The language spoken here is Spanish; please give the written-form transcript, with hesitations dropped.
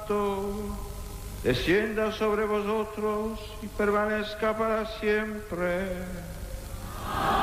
Santo descienda sobre vosotros y permanezca para siempre.